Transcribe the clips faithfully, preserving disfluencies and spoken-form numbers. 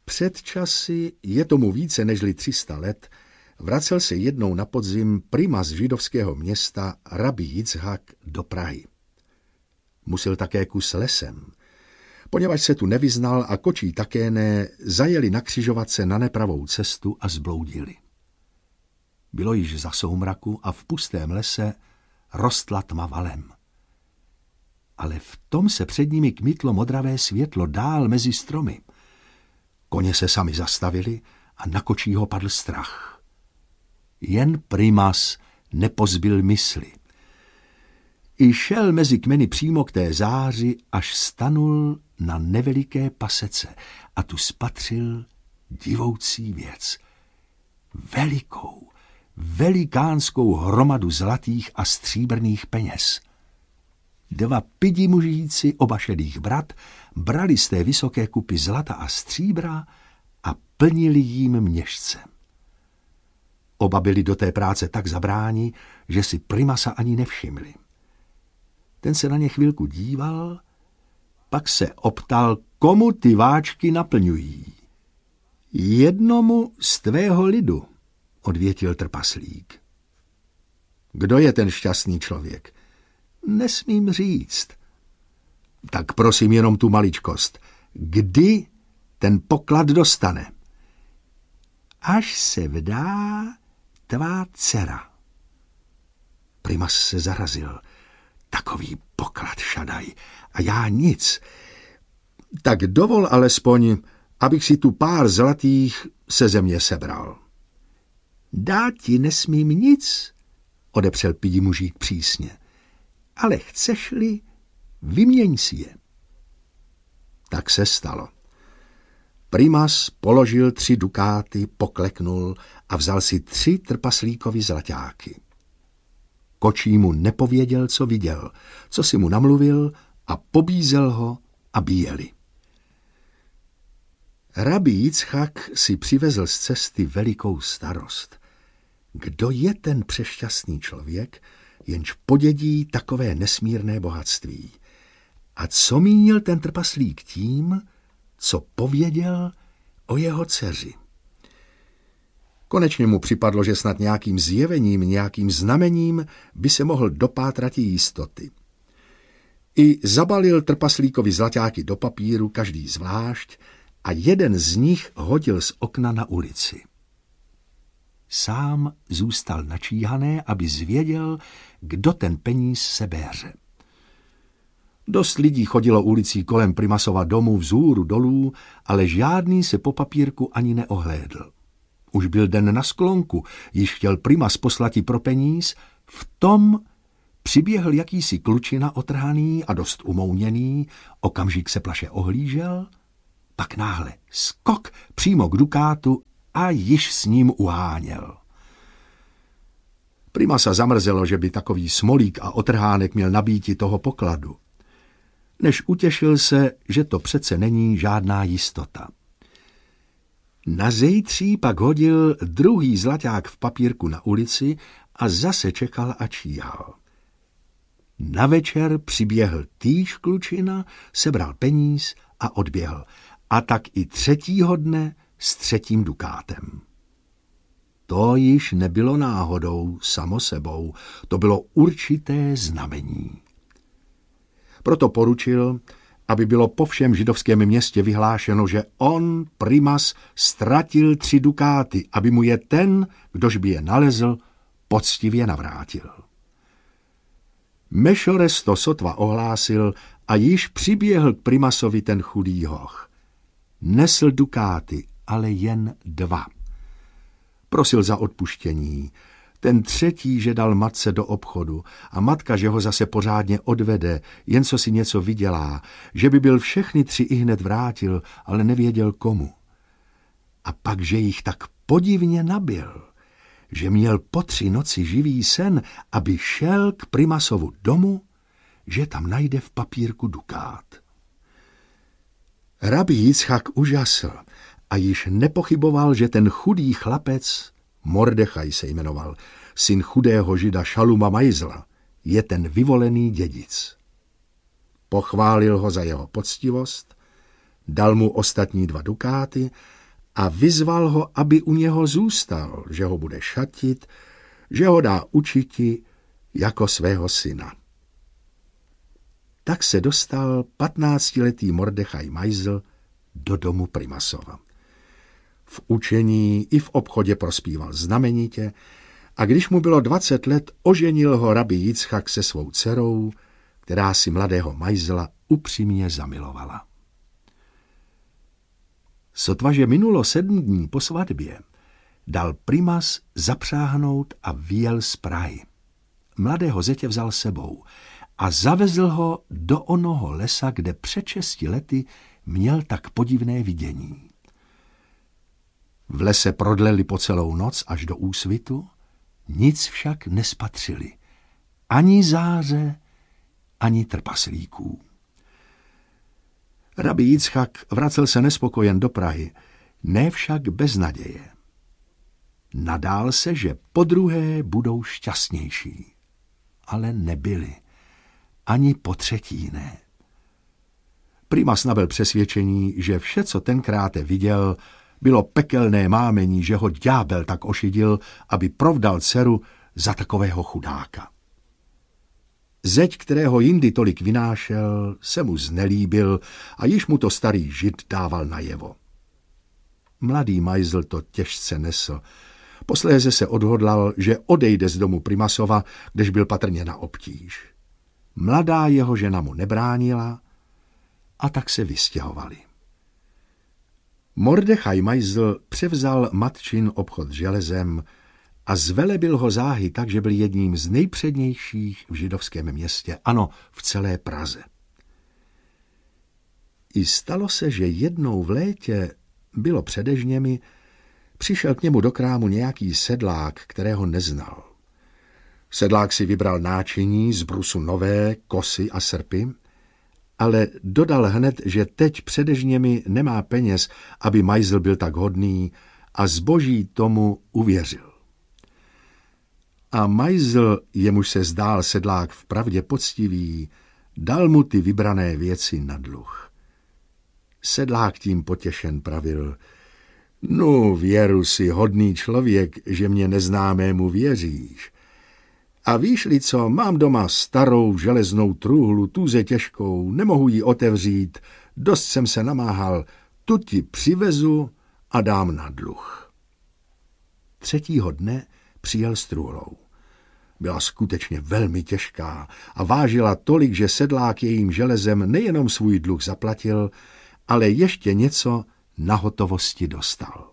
Před časy, je tomu více nežli tři sta let, vracel se jednou na podzim primas židovského města Rabbi Jicchak do Prahy. Musil také kus lesem. Poněvadž se tu nevyznal a kočí také ne, zajeli na křižovatce na nepravou cestu a zbloudili. Bylo již za soumraku a v pustém lese rostla tma valem. Ale v tom se před nimi kmitlo modravé světlo dál mezi stromy. Koně se sami zastavili a na kočího padl strach. Jen primas nepozbyl mysli. I šel mezi kmeny přímo k té záři, až stanul na neveliké pasece a tu spatřil divoucí věc. Velikou, velikánskou hromadu zlatých a stříbrných peněz. Dva pidi mužíci, oba šedých brat, brali z té vysoké kupy zlata a stříbra a plnili jím měšce. Oba byli do té práce tak zabráni, že si primasa ani nevšimli. Ten se na ně chvilku díval, pak se optal, komu ty váčky naplňují. Jednomu z tvého lidu, odvětil trpaslík. Kdo je ten šťastný člověk? Nesmím říct. Tak prosím jenom tu maličkost. Kdy ten poklad dostane? Až se vdá tvá dcera. Primas se zarazil. Takový poklad, šadaj, a já nic. Tak dovol alespoň, abych si tu pár zlatých se země sebral. Dát ti nesmím nic, odepřel pidi mužík přísně. Ale chceš-li, vyměň si je. Tak se stalo. Primas položil tři dukáty, pokleknul a vzal si tři trpaslíkovy zlaťáky. Kočí mu nepověděl, co viděl, co si mu namluvil a pobízel ho, aby jeli. Rabbi Jicchak si přivezl z cesty velikou starost. Kdo je ten přešťastný člověk, jenž podědí takové nesmírné bohatství? A co mínil ten trpaslík tím, co pověděl o jeho dceři? Konečně mu připadlo, že snad nějakým zjevením, nějakým znamením by se mohl dopátrat jistoty. I zabalil trpaslíkovi zlaťáky do papíru, každý zvlášť, a jeden z nich hodil z okna na ulici. Sám zůstal načíhané, aby zvěděl, kdo ten peníz sebéře. Dost lidí chodilo ulicí kolem primasova domu vzhůru dolů, ale žádný se po papírku ani neohlédl. Už byl den na sklonku, již chtěl primas poslati pro peníz, v tom přiběhl jakýsi klučina otrhaný a dost umouněný, okamžik se plaše ohlížel, pak náhle skok přímo k dukátu a již s ním uháněl. Primasa zamrzelo, že by takový smolík a otrhánek měl nabíti toho pokladu. Než utěšil se, že to přece není žádná jistota. Na zejtří pak hodil druhý zlaťák v papírku na ulici a zase čekal a číhal. Na večer přiběhl týž klučina, sebral peníz a odběhl. A tak i třetího dne s třetím dukátem. To již nebylo náhodou, samo sebou, to bylo určité znamení. Proto poručil, aby bylo po všem židovském městě vyhlášeno, že on, primas, ztratil tři dukáty, aby mu je ten, kdož by je nalezl, poctivě navrátil. Mešores to sotva ohlásil a již přiběhl k primasovi ten chudý hoch. Nesl dukáty, ale jen dva. Prosil za odpuštění. Ten třetí, že dal matce do obchodu a matka, že ho zase pořádně odvede, jen co si něco vydělá, že by byl všechny tři ihned vrátil, ale nevěděl komu. A pak, že jich tak podivně nabil, že měl po tři noci živý sen, aby šel k primasovu domu, že tam najde v papírku dukát. Rabbi Jicchak užasl a již nepochyboval, že ten chudý chlapec, Mordechaj se jmenoval, syn chudého žida Šaluma Majzla, je ten vyvolený dědic. Pochválil ho za jeho poctivost, dal mu ostatní dva dukáty a vyzval ho, aby u něho zůstal, že ho bude šatit, že ho dá učiti jako svého syna. Tak se dostal patnáctiletý Mordechaj Majzl do domu Primasova. V učení i v obchodě prospíval znamenitě a když mu bylo dvacet let, oženil ho rabí Jicchak se svou dcerou, která si mladého Majzla upřímně zamilovala. Sotva, že minulo sedm dní po svatbě, dal Primas zapřáhnout a vyjel z Prahy. Mladého zetě vzal sebou a zavezl ho do onoho lesa, kde před šesti lety měl tak podivné vidění. V lese prodleli po celou noc až do úsvitu, nic však nespatřili, ani záře, ani trpaslíků. Rabí Jicchak vracel se nespokojen do Prahy, ne však bez naděje. Nadál se, že podruhé budou šťastnější, ale nebyli, ani po třetí ne. Primas nabyl přesvědčení, že vše, co tenkrát viděl, bylo pekelné mámení, že ho ďábel tak ošidil, aby provdal dceru za takového chudáka. Zeď, kterého jindy tolik vynášel, se mu znelíbil a již mu to starý žid dával najevo. Mladý Majzl to těžce nesl. Posléze se odhodlal, že odejde z domu Primasova, kdež byl patrně na obtíž. Mladá jeho žena mu nebránila a tak se vystěhovali. Mordechaj Majzl převzal matčin obchod s železem a zvelebil ho záhy tak, že byl jedním z nejpřednějších v židovském městě, ano, v celé Praze. I stalo se, že jednou v létě, bylo před dežněmi, přišel k němu do krámu nějaký sedlák, kterého neznal. Sedlák si vybral náčiní z brusu nové, kosy a srpy, ale dodal hned, že teď před dežněmi nemá peněz, aby Majzl byl tak hodný, a zboží tomu uvěřil. A Majzl, jemuž se zdál sedlák vpravdě poctivý, dal mu ty vybrané věci na dluh. Sedlák tím potěšen pravil: "No, věru si, hodný člověk, že mě neznámému věříš. A víš-li co, mám doma starou železnou truhlu, tuze těžkou, nemohu ji otevřít, dost jsem se namáhal, tu ti přivezu a dám na dluh." Třetího dne přijel s truhlou. Byla skutečně velmi těžká a vážila tolik, že sedlák jejím železem nejenom svůj dluh zaplatil, ale ještě něco na hotovosti dostal.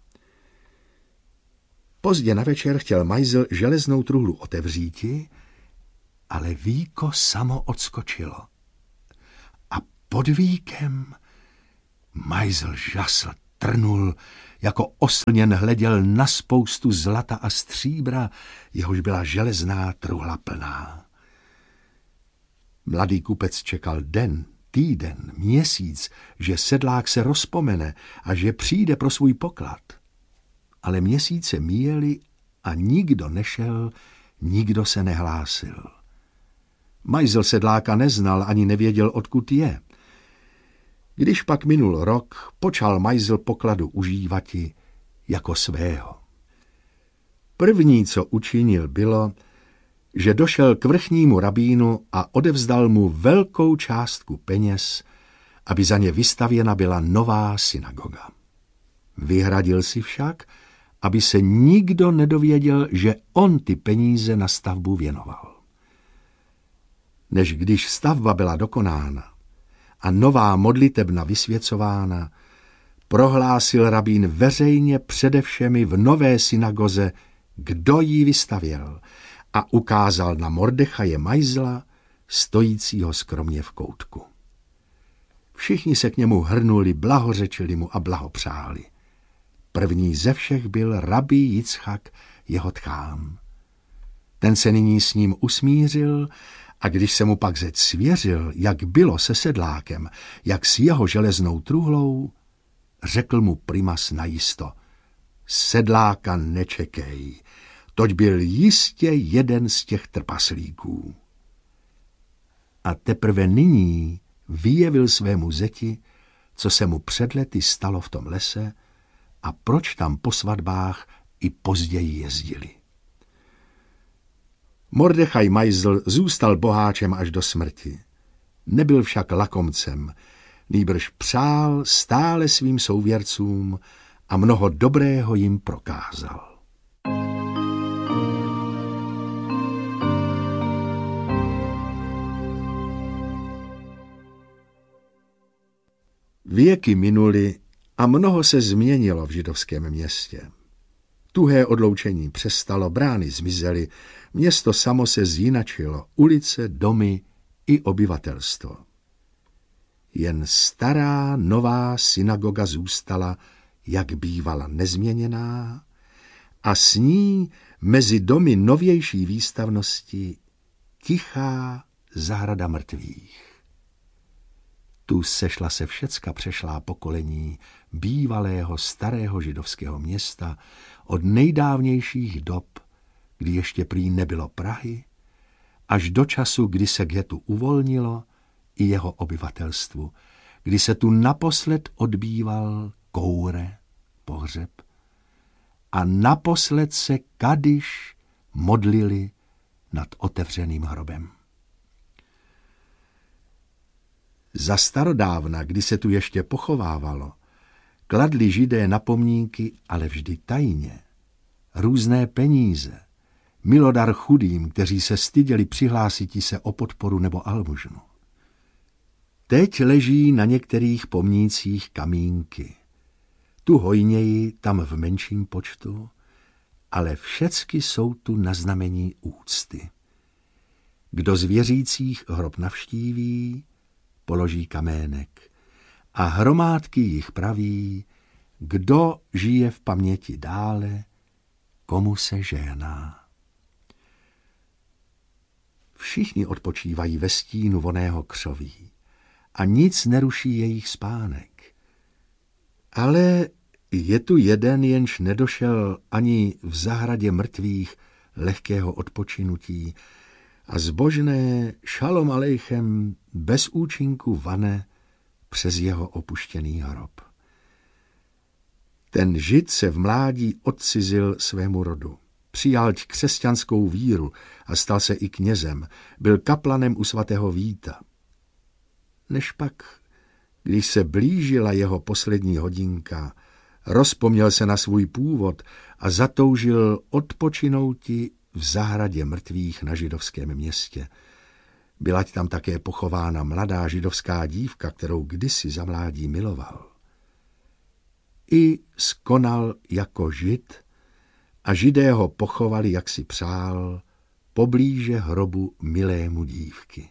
Pozdě na večer chtěl Majzl železnou truhlu otevříti, ale víko samo odskočilo. A pod víkem Majzl žasl, trnul, jako oslněn hleděl na spoustu zlata a stříbra, jehož byla železná truhla plná. Mladý kupec čekal den, týden, měsíc, že sedlák se rozpomene a že přijde pro svůj poklad. Ale měsíce míjely a nikdo nešel, nikdo se nehlásil. Majzl sedláka neznal ani nevěděl, odkud je. Když pak minul rok, počal Majzl pokladu užívati jako svého. První, co učinil, bylo, že došel k vrchnímu rabínu a odevzdal mu velkou částku peněz, aby za ně vystavěna byla nová synagoga. Vyhradil si však, aby se nikdo nedověděl, že on ty peníze na stavbu věnoval. Než když stavba byla dokonána a nová modlitebna vysvěcována, prohlásil rabín veřejně přede všemi v nové synagoze, kdo ji vystavěl, a ukázal na Mordechaje Majzla, stojícího skromně v koutku. Všichni se k němu hrnuli, blahořečili mu a blahopřáli. První ze všech byl rabí Jicchak, jeho tchán. Ten se nyní s ním usmířil a když se mu pak zeď svěřil, jak bylo se sedlákem, jak s jeho železnou truhlou, řekl mu Primas najisto: "Sedláka nečekej, toť byl jistě jeden z těch trpaslíků." A teprve nyní vyjevil svému zeti, co se mu před lety stalo v tom lese, a proč tam po svatbách i později jezdili. Mordechaj Majzl zůstal boháčem až do smrti. Nebyl však lakomcem, nýbrž přál stále svým souvěrcům a mnoho dobrého jim prokázal. Věky minuly a mnoho se změnilo v židovském městě. Tuhé odloučení přestalo, brány zmizely, město samo se zjinačilo, ulice, domy i obyvatelstvo. Jen stará nová synagoga zůstala, jak bývala nezměněná, a s ní mezi domy novější výstavnosti tichá zahrada mrtvých. Tu sešla se všecka přešlá pokolení bývalého starého židovského města od nejdávnějších dob, kdy ještě prý nebylo Prahy, až do času, kdy se ghetto uvolnilo i jeho obyvatelstvu, kdy se tu naposled odbýval koure, pohřeb, a naposled se kadiš modlili nad otevřeným hrobem. Za starodávna, kdy se tu ještě pochovávalo, kladli Židé na pomníky, ale vždy tajně, různé peníze, milodar chudým, kteří se styděli přihlásiti se o podporu nebo almužnu. Teď leží na některých pomnících kamínky. Tu hojněji, tam v menším počtu, ale všecky jsou tu na znamení úcty. Kdo z věřících hrob navštíví, položí kamének a hromádky jich praví, kdo žije v paměti dále, komu se žehná. Všichni odpočívají ve stínu vonného křoví a nic neruší jejich spánek. Ale je tu jeden, jenž nedošel ani v zahradě mrtvých lehkého odpočinutí a zbožné šalom alejchem bez účinku vane přes jeho opuštěný hrob. Ten Žid se v mládí odcizil svému rodu. Přijal křesťanskou víru a stal se i knězem. Byl kaplanem u svatého Víta. Než pak, když se blížila jeho poslední hodinka, rozpomněl se na svůj původ a zatoužil odpočinouti v zahradě mrtvých na židovském městě. Byla tam také pochována mladá židovská dívka, kterou kdysi za mládí miloval. I skonal jako Žid a Židé ho pochovali, jak si přál, poblíže hrobu milému dívky.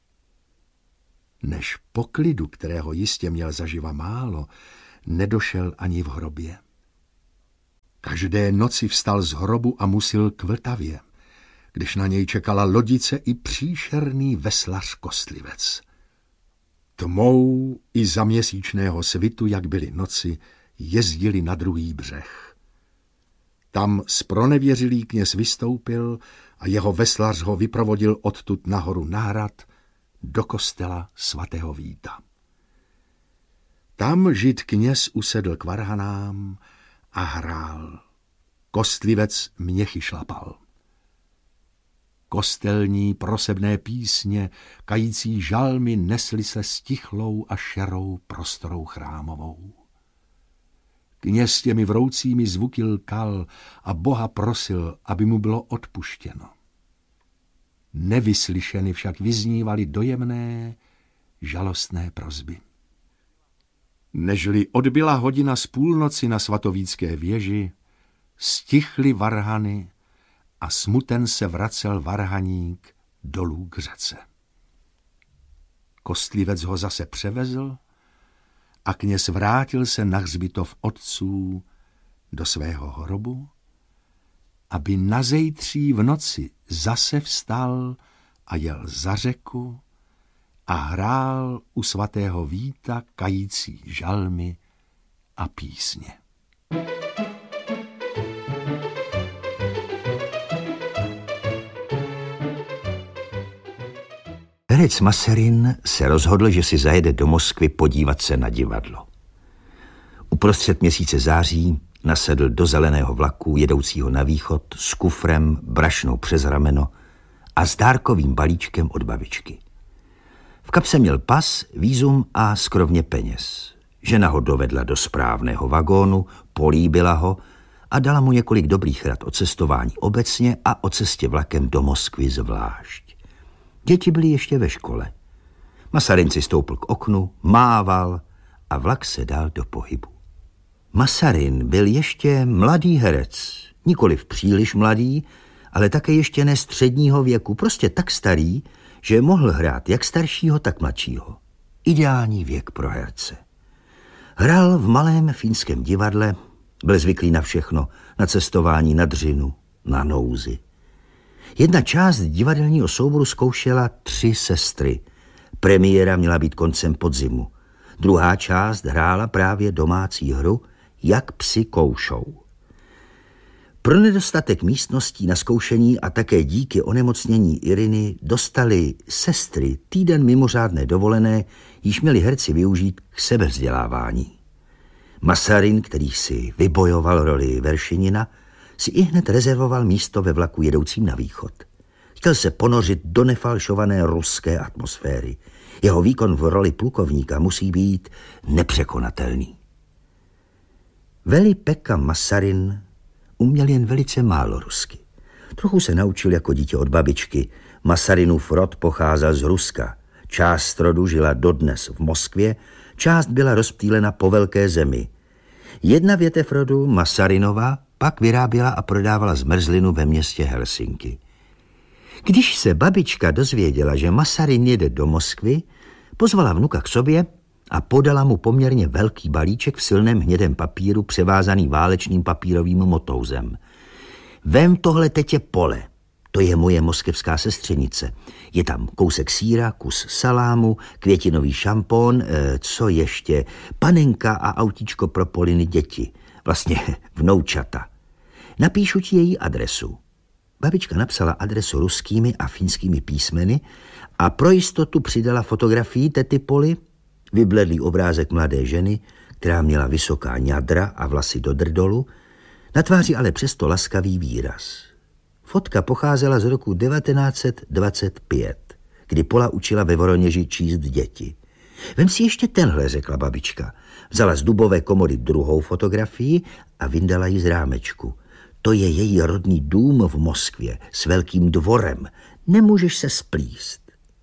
Než po klidu, kterého jistě měl zaživa málo, nedošel ani v hrobě. Každé noci vstal z hrobu a musil k Vltavě, když na něj čekala lodice i příšerný veslař Kostlivec. Tmou i za měsíčného svitu, jak byly noci, jezdili na druhý břeh. Tam zpronevěřilý kněz vystoupil a jeho veslař ho vyprovodil odtud nahoru na hrad do kostela svatého Víta. Tam Žid kněz usedl k varhanám a hrál. Kostlivec měchy šlapal. Kostelní prosebné písně, kající žalmy nesly se stichlou a šerou prostorou chrámovou. Kněz těmi vroucími zvuky lkal a Boha prosil, aby mu bylo odpuštěno. Nevyslyšeny však vyznívaly dojemné, žalostné prosby. Nežli odbyla hodina z půlnoci na svatovícké věži, stichly varhany a smuten se vracel varhaník dolů k řece. Kostlivec ho zase převezl a kněz vrátil se na hřbitov otců do svého hrobu, aby nazejtří v noci zase vstal a jel za řeku a hrál u svatého Víta kající žalmy a písně. Herec Maserin se rozhodl, že si zajede do Moskvy podívat se na divadlo. Uprostřed měsíce září nasedl do zeleného vlaku jedoucího na východ s kufrem brašnou přes rameno a s dárkovým balíčkem od babičky. V kapse měl pas, vízum a skrovně peněz. Žena ho dovedla do správného vagónu, políbila ho a dala mu několik dobrých rad o cestování obecně a o cestě vlakem do Moskvy zvlášť. Děti byly ještě ve škole. Masarin si stoupl k oknu, mával a vlak se dal do pohybu. Masarin byl ještě mladý herec, nikoliv příliš mladý, ale také ještě ne středního věku, prostě tak starý, že mohl hrát jak staršího, tak mladšího. Ideální věk pro herce. Hrál v malém fínském divadle, byl zvyklý na všechno, na cestování, na dřinu, na nouzi. Jedna část divadelního souboru zkoušela Tři sestry. Premiéra měla být koncem podzimu. Druhá část hrála právě domácí hru Jak psi koušou. Pro nedostatek místností na zkoušení a také díky onemocnění Iriny dostali sestry týden mimořádné dovolené, již měli herci využít k sebevzdělávání. Masarin, který si vybojoval roli Veršinina, si ihned rezervoval místo ve vlaku jedoucím na východ. Chtěl se ponořit do nefalšované ruské atmosféry. Jeho výkon v roli plukovníka musí být nepřekonatelný. Veli-Pekka Masarin uměl jen velice málo rusky. Trochu se naučil jako dítě od babičky. Masarinův rod pocházel z Ruska. Část rodu žila dodnes v Moskvě, část byla rozptýlena po velké zemi. Jedna větev rodu, Masarinova, pak vyráběla a prodávala zmrzlinu ve městě Helsinki. Když se babička dozvěděla, že Masarin jede do Moskvy, pozvala vnuka k sobě a podala mu poměrně velký balíček v silném hnědém papíru převázaný válečným papírovým motouzem. Vem tohle tetě Pole, to je moje moskevská sestřenice. Je tam kousek sýra, kus salámu, květinový šampon, e, co ještě, panenka a autíčko pro Poliny děti, vlastně vnoučata. Napíšu ti její adresu. Babička napsala adresu ruskými a finskými písmeny a pro jistotu přidala fotografii tety Poly, vybledlý obrázek mladé ženy, která měla vysoká ňadra a vlasy do drdolu, na tváři ale přesto laskavý výraz. Fotka pocházela z roku devatenáct set dvacet pět, kdy Pola učila ve Voroněži číst děti. Vem si ještě tenhle, řekla babička. Vzala z dubové komody druhou fotografii a vyndala ji z rámečku. To je její rodný dům v Moskvě s velkým dvorem. Nemůžeš se splíst.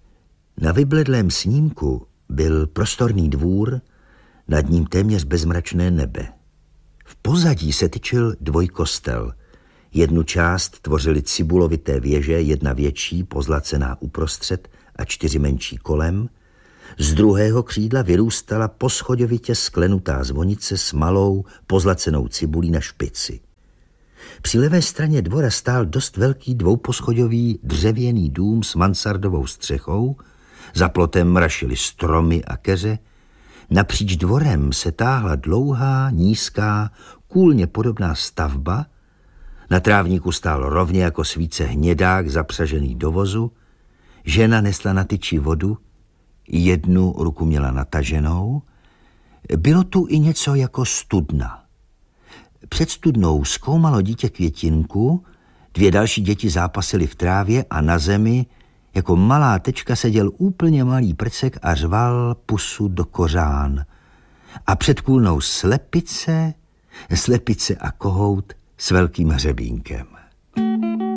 Na vybledlém snímku byl prostorný dvůr, nad ním téměř bezmračné nebe. V pozadí se tyčil dvojkostel. Jednu část tvořily cibulovité věže, jedna větší, pozlacená uprostřed a čtyři menší kolem. Z druhého křídla vyrůstala poschodovitě sklenutá zvonice s malou, pozlacenou cibulí na špici. Při levé straně dvora stál dost velký dvouposchodový dřevěný dům s mansardovou střechou, za plotem mrašily stromy a keře, napříč dvorem se táhla dlouhá, nízká, kůlně podobná stavba, na trávníku stál rovně jako svíce hnědák zapřažený do vozu, žena nesla na tyči vodu, jednu ruku měla nataženou, bylo tu i něco jako studna. Před studnou zkoumalo dítě květinku, dvě další děti zápasily v trávě a na zemi jako malá tečka seděl úplně malý prcek a řval pusu do kořán. A před kůlnou slepice, slepice a kohout s velkým hřebínkem.